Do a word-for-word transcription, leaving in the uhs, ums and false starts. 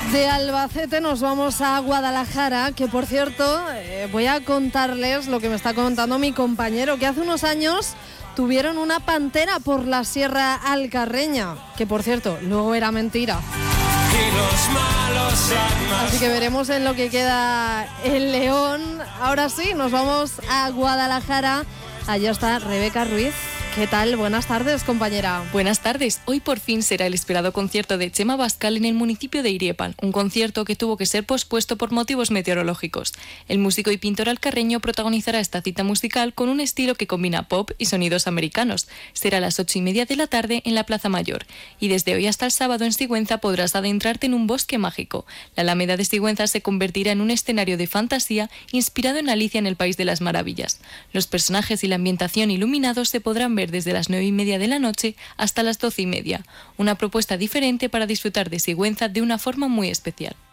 De Albacete nos vamos a Guadalajara, que por cierto, eh, voy a contarles lo que me está contando mi compañero, que hace unos años tuvieron una pantera por la Sierra Alcarreña, que por cierto, luego era mentira. Así que veremos en lo que queda el león. Ahora sí, nos vamos a Guadalajara. Allá está Rebeca Ruiz. ¿Qué tal? Buenas tardes, compañera. Buenas tardes. Hoy por fin será el esperado concierto de Chema Bascal en el municipio de Iriepan, un concierto que tuvo que ser pospuesto por motivos meteorológicos. El músico y pintor alcarreño protagonizará esta cita musical con un estilo que combina pop y sonidos americanos. Será a las ocho y media de la tarde en la Plaza Mayor. Y desde hoy hasta el sábado en Sigüenza podrás adentrarte en un bosque mágico. La Alameda de Sigüenza se convertirá en un escenario de fantasía inspirado en Alicia en el País de las Maravillas. Los personajes y la ambientación iluminados se podrán ver desde las nueve y media de la noche hasta las doce y media. Una propuesta diferente para disfrutar de Sigüenza de una forma muy especial.